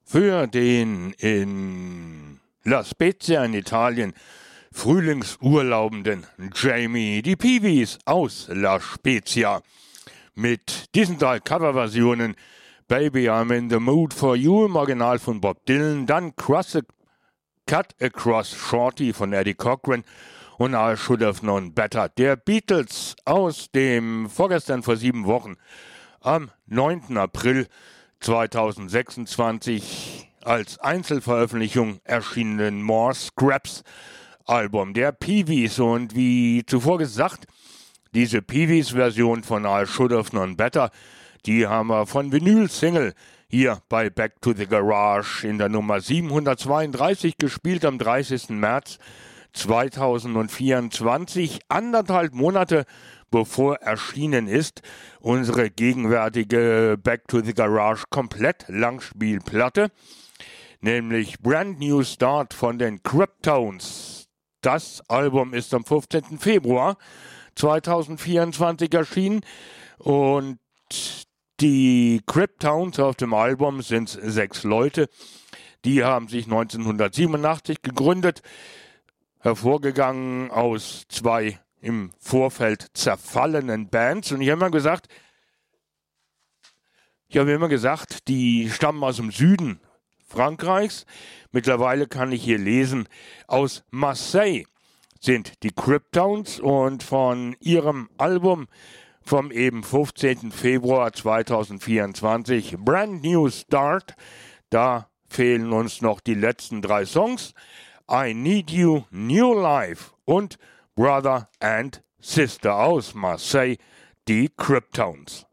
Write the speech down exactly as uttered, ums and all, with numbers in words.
für den in La Spezia in Italien frühlingsurlaubenden Jamie, die Peewees aus La Spezia. Mit diesen drei Coverversionen Baby I'm in the Mood for You im Original von Bob Dylan, dann Cross a, Cut Across Shorty von Eddie Cochran und I Should Have Known Better der Beatles aus dem vorgestern vor sieben Wochen am neunten April zweitausendsechsundzwanzig als Einzelveröffentlichung erschienenen More Scraps Album der Peewees. Und wie zuvor gesagt, diese Peewees-Version von I Should Have Known Better, die haben wir von Vinyl-Single hier bei Back to the Garage in der Nummer siebenhundertzweiunddreißig gespielt am dreißigsten März zweitausendvierundzwanzig, anderthalb Monate bevor erschienen ist unsere gegenwärtige Back to the Garage komplett Langspielplatte, nämlich Brand New Start von den Cryptones. Das Album ist am fünfzehnten Februar zweitausendvierundzwanzig erschienen und die Cryptones auf dem Album sind sechs Leute. Die haben sich neunzehnhundertsiebenundachtzig gegründet, hervorgegangen aus zwei im Vorfeld zerfallenen Bands. Und ich habe immer gesagt, ich habe immer gesagt, die stammen aus dem Süden Frankreichs. Mittlerweile kann ich hier lesen, aus Marseille sind die Cryptones und von ihrem Album vom eben fünfzehnten Februar zweitausendvierundzwanzig, Brand New Start, da fehlen uns noch die letzten drei Songs, I Need You, New Life und Brother and Sister aus Marseille, die Cryptones.